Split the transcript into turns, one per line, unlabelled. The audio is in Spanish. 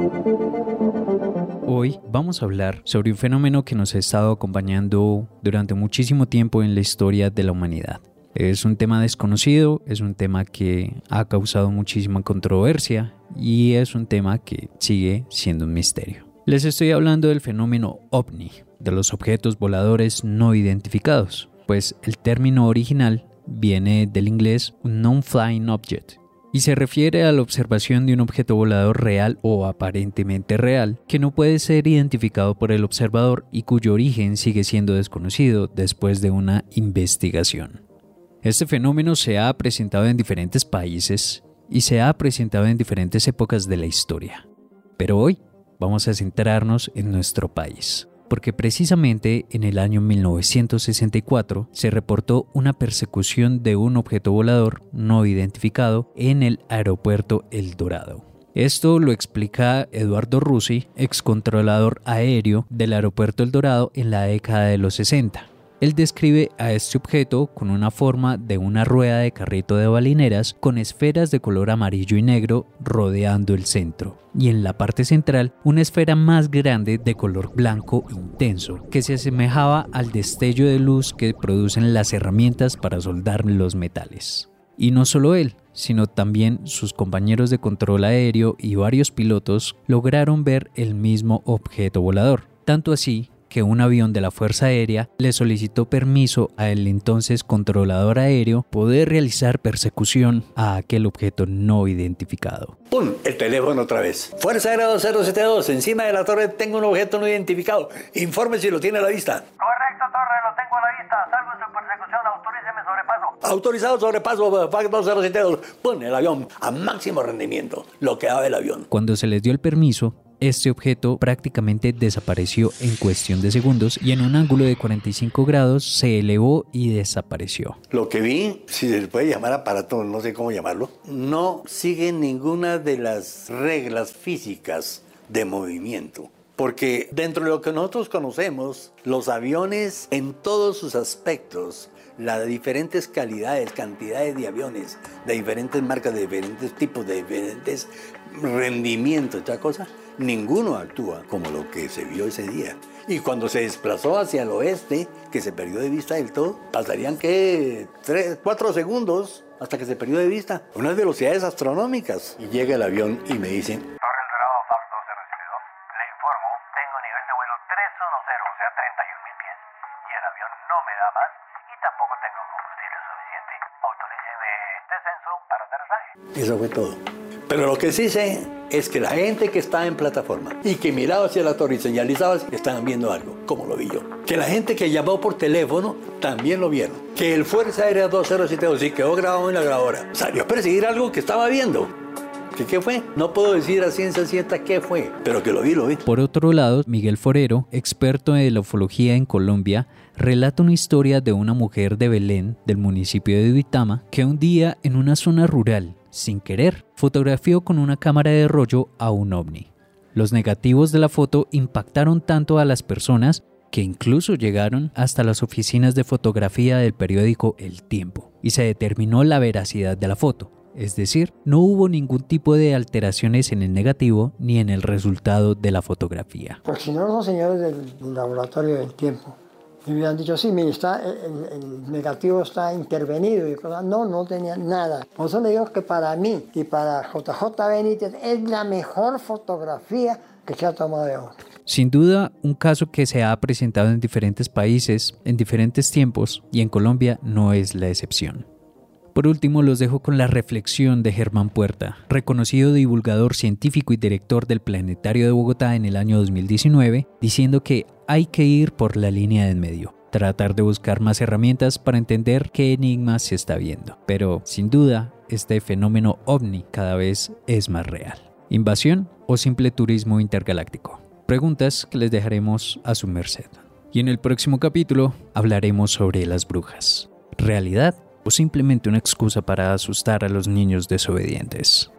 Hoy vamos a hablar sobre un fenómeno que nos ha estado acompañando durante muchísimo tiempo en la historia de la humanidad. Es un tema desconocido, es un tema que ha causado muchísima controversia y es un tema que sigue siendo un misterio. Les estoy hablando del fenómeno OVNI, de los objetos voladores no identificados, pues el término original viene del inglés Non-Flying Object y se refiere a la observación de un objeto volador real o aparentemente real que no puede ser identificado por el observador y cuyo origen sigue siendo desconocido después de una investigación. Este fenómeno se ha presentado en diferentes países y se ha presentado en diferentes épocas de la historia. Pero hoy vamos a centrarnos en nuestro país, porque precisamente en el año 1964 se reportó una persecución de un objeto volador no identificado en el aeropuerto El Dorado. Esto lo explica Eduardo Russi, excontrolador aéreo del aeropuerto El Dorado en la década de los 60. Él describe a este objeto con una forma de una rueda de carrito de balineras con esferas de color amarillo y negro rodeando el centro, y en la parte central una esfera más grande de color blanco intenso que se asemejaba al destello de luz que producen las herramientas para soldar los metales. Y no solo él, sino también sus compañeros de control aéreo y varios pilotos lograron ver el mismo objeto volador, tanto así que un avión de la Fuerza Aérea le solicitó permiso al entonces controlador aéreo poder realizar persecución a aquel objeto no identificado.
¡Pum! El teléfono otra vez. Fuerza Aérea 2072, encima de la torre tengo un objeto no identificado. Informe si lo tiene a la vista.
Correcto, torre, lo tengo a la vista. Salgo en su persecución, autoríceme sobrepaso.
Autorizado sobrepaso, FAC 2072. ¡Pum! El avión a máximo rendimiento, lo que daba el avión.
Cuando se les dio el permiso, este objeto prácticamente desapareció en cuestión de segundos y en un ángulo de 45 grados se elevó y desapareció.
Lo que vi, si se le puede llamar aparato, no sé cómo llamarlo, no sigue ninguna de las reglas físicas de movimiento. Porque dentro de lo que nosotros conocemos, los aviones en todos sus aspectos, las diferentes calidades, cantidades de aviones, de diferentes marcas, de diferentes tipos, de diferentes rendimientos, esta cosa, ninguno actúa como lo que se vio ese día. Y cuando se desplazó hacia el oeste, que se perdió de vista del todo, pasarían que 4 segundos hasta que se perdió de vista. Unas velocidades astronómicas. Y llega el avión y me dicen:
Torre El Dorado, FAC 2072. Le informo, tengo nivel de vuelo 310, o sea 31.000 pies. Y el avión no me da más y tampoco tengo combustible suficiente. Autoríceme descenso para aterrizaje.
Eso fue todo. Pero lo que sí sé es que la gente que estaba en plataforma y que miraba hacia la torre y señalizaba, estaban viendo algo, como lo vi yo. Que la gente que llamó por teléfono también lo vieron. Que el Fuerza Aérea 2072 sí quedó grabado en la grabadora. Salió a perseguir algo que estaba viendo. ¿Qué fue? No puedo decir a ciencia cierta qué fue, pero que lo vi, lo vi.
Por otro lado, Miguel Forero, experto en la ufología en Colombia, relata una historia de una mujer de Belén, del municipio de Duitama, que un día en una zona rural, sin querer, fotografió con una cámara de rollo a un ovni. Los negativos de la foto impactaron tanto a las personas que incluso llegaron hasta las oficinas de fotografía del periódico El Tiempo y se determinó la veracidad de la foto. Es decir, no hubo ningún tipo de alteraciones en el negativo ni en el resultado de la fotografía.
Porque si no, los señores del laboratorio del Tiempo me hubieran dicho: sí, mire, el negativo está intervenido. Y cosas. No tenía nada. Por eso le digo que para mí y para JJ Benítez es la mejor fotografía que se ha tomado de hoy.
Sin duda, un caso que se ha presentado en diferentes países, en diferentes tiempos, y en Colombia no es la excepción. Por último, los dejo con la reflexión de Germán Puerta, reconocido divulgador científico y director del Planetario de Bogotá en el año 2019, diciendo que hay que ir por la línea de en medio, tratar de buscar más herramientas para entender qué enigma se está viendo. Pero, sin duda, este fenómeno ovni cada vez es más real. ¿Invasión o simple turismo intergaláctico? Preguntas que les dejaremos a su merced. Y en el próximo capítulo hablaremos sobre las brujas. ¿Realidad o simplemente una excusa para asustar a los niños desobedientes?